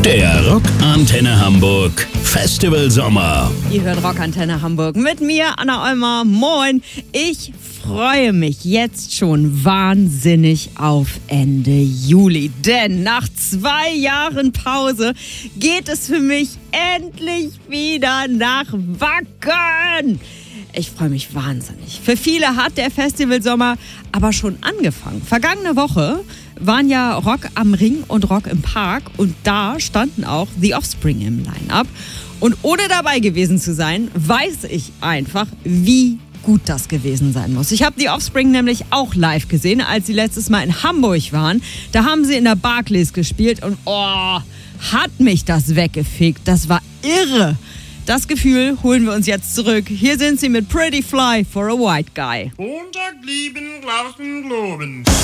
Der Rock Antenne Hamburg Festival Sommer. Ihr hört Rock Antenne Hamburg mit mir, Anna Olmer. Moin. Ich freue mich jetzt schon wahnsinnig auf Ende Juli. Denn nach 2 Jahren Pause geht es für mich endlich wieder nach Wacken. Ich freue mich wahnsinnig. Für viele hat der Festivalsommer aber schon angefangen. Vergangene Woche waren ja Rock am Ring und Rock im Park und da standen auch The Offspring im Line-Up. Und ohne dabei gewesen zu sein, weiß ich einfach, wie gut das gewesen sein muss. Ich habe The Offspring nämlich auch live gesehen, als sie letztes Mal in Hamburg waren. Da haben sie in der Barclays gespielt und hat mich das weggefegt. Das war irre. Das Gefühl holen wir uns jetzt zurück. Hier sind sie mit Pretty Fly for a White Guy. Montag lieben, draußen globen.